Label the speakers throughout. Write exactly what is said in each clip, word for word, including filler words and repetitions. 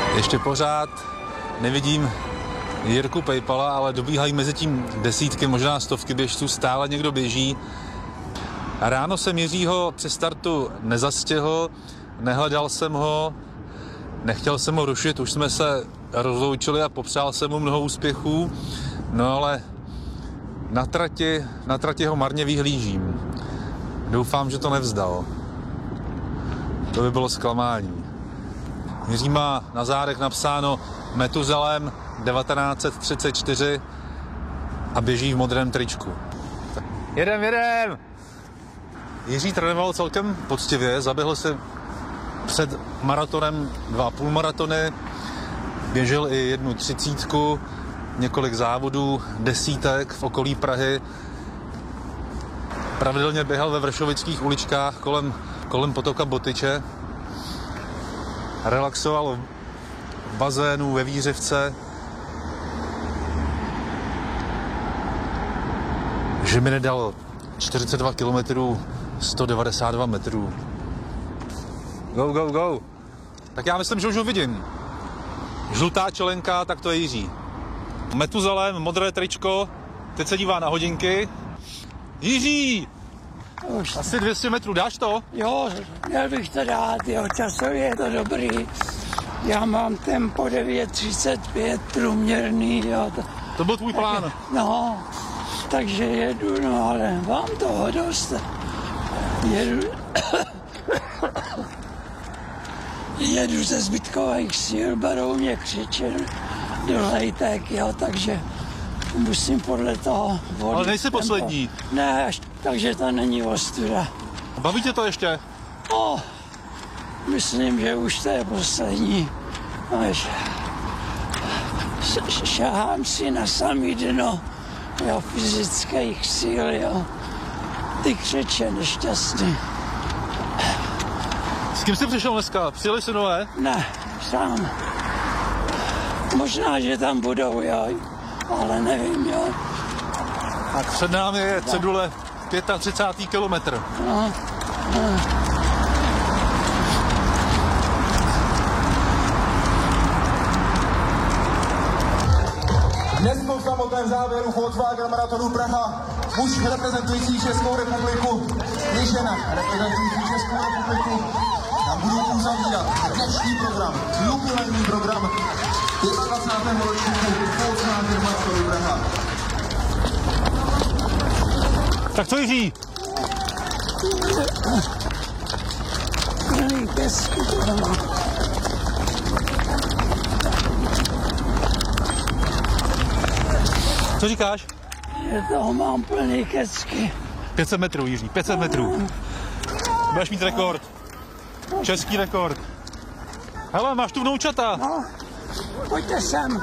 Speaker 1: Ještě pořád nevidím Jirku Pejpala, ale dobíhají mezi tím desítky, možná stovky běžců, stále někdo běží. A ráno jsem Jiřího při startu nezastihl, nehledal jsem ho, nechtěl jsem ho rušit, už jsme se rozloučili a popřál jsem mu mnoho úspěchů, no ale na trati, na trati ho marně vyhlížím. Doufám, že to nevzdal. To by bylo zklamání. Jiří má na zádech napsáno Metuzalem devatenáct set třicet čtyři a běží v modrém tričku. Jedem, jedem! Jiří trénoval celkem poctivě, zaběhl si před maratonem dva půlmaratony, běžel i jednu třicítku, několik závodů, desítek v okolí Prahy. Pravidelně běhal ve vršovických uličkách kolem, kolem potoka Botyče. Relaxoval v bazénu ve Vířivce. Že mi nedal čtyřicet dva kilometrů, sto devadesát dva metrů. Go, go, go. Tak já myslím, že už ho vidím. Žlutá čelenka, tak to je Jiří. Metuzalem, modré tričko, teď se dívá na hodinky. Jiří!
Speaker 2: Už.
Speaker 1: Asi dvě stě metrů, dáš to?
Speaker 2: Jo, měl bych to dát, jo, časově je to dobrý. Já mám tempo devět třicet pět průměrný, jo. To,
Speaker 1: to byl tvůj plán.
Speaker 2: No, takže jedu, no ale mám toho dost. Jedu, jedu ze zbytkových sil, berou mě křičet do lejtek, jo, takže musím podle toho volit.
Speaker 1: Ale nejsi
Speaker 2: tempo.
Speaker 1: poslední.
Speaker 2: Ne, až, takže to není ostuda.
Speaker 1: Baví tě to ještě?
Speaker 2: O, myslím, že už to je poslední. Až šahám si na samý dno, jo, fyzických sil, jo. Ty křeče nešťastný.
Speaker 1: S kým jsi přišel dneska? Přijeli synové?
Speaker 2: Ne, sám. Možná, že tam budou, jo, ale nevím, jo.
Speaker 1: Tak před námi je cedule třicátý pátý kilometr.
Speaker 2: No, no.
Speaker 3: Dnes byl v samotném závěru Volkswagen maratonu Praha muž reprezentující Českou republiku i žena reprezentující Českou republiku. Tam budou uzavírat dnešní program, jubilejní program dvacátého pátého ročníku Volkswagen maratonu Praha.
Speaker 1: Tak co Jiří?
Speaker 2: Plný pesky to má.
Speaker 1: Co říkáš?
Speaker 2: Že toho mám plný kecky.
Speaker 1: pět set metrů, Jiří, pět set metrů. Budeš mít rekord. Český rekord. Hele, máš tu vnoučata.
Speaker 2: No, pojďte sem.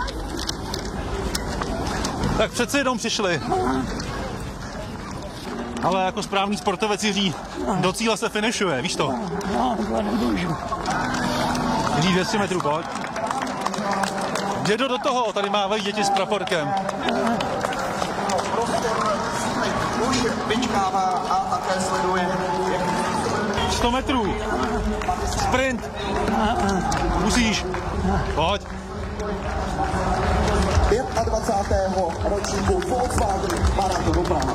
Speaker 1: Tak přece jenom přišli. Ale jako správný sportovec Jiří, do cíle se finišuje, víš to?
Speaker 2: No, to nemůžu.
Speaker 1: Jiří, dvě stě metrů, pojď. Jdu do toho, tady mávají děti s praporkem.
Speaker 3: Už vyčkává a také sleduje.
Speaker 1: sto metrů. Sprint. Musíš. Pojď.
Speaker 3: dvacátého pátého ročníku Volkswagen maratonu Praha.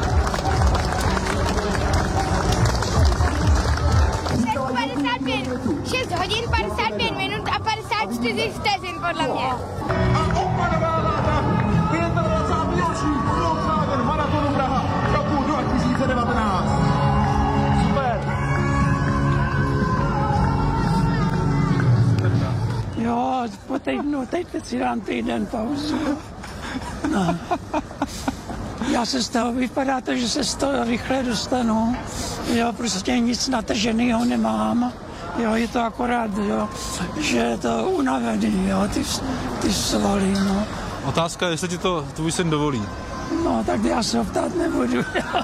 Speaker 4: padesát pět, šest hodin, padesát pět minut a padesát čtyři vteřin podle mě.
Speaker 3: A odpadová vláda dvacátého pátého ročníku Volkswagen maratonu Praha roku dva tisíce devatenáct. Super.
Speaker 2: Jo, po týdnu, teď si dám týden pauzu. No. Já se z toho vypadá to, že se z toho rychle dostanu. Jo, prostě nic natrženého nemám. Jo, je to akorát, jo, že je to unavený, jo, ty, ty svaly, no.
Speaker 1: Otázka je, jestli ti to tvůj syn dovolí.
Speaker 2: No, tak já se ho ptát nebudu.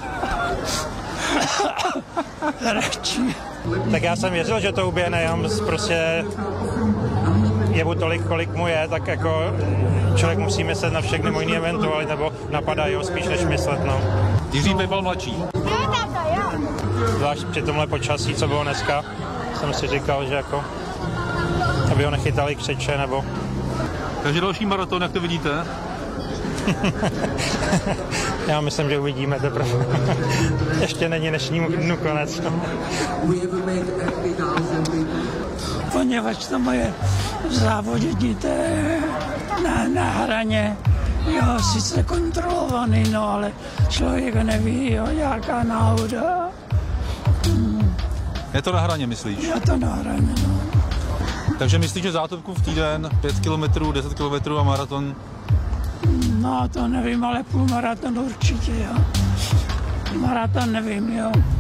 Speaker 2: Radši.
Speaker 5: Tak já jsem věřil, že to uběhne, jenom prostě je mu tolik, kolik mu je, tak jako člověk musí myslet na všechny možné eventuály, nebo napadají ho spíš než myslet, no.
Speaker 1: Jiří Pejpal mladší.
Speaker 4: Jo, táta, jo.
Speaker 5: Zvlášť při tomhle počasí, co bylo dneska, jsem si říkal, že jako aby ho nechytali křeče, nebo...
Speaker 1: Takže další maraton, jak to vidíte?
Speaker 5: Já myslím, že uvidíme teprve. Ještě není dnešnímu dnu konec.
Speaker 2: Poněvadž to moje závodění to je na, na hraně, jo, sice kontrolovaný, no, ale člověk neví, jo, jaká náhoda. Hmm.
Speaker 1: Je to na hraně, myslíš?
Speaker 2: Je to na hraně, no.
Speaker 1: Takže myslíš, že zátovku v týden, pět kilometrů, deset kilometrů a maraton?
Speaker 2: No, to nevím, ale půlmaraton určitě, jo. Maraton nevím, jo.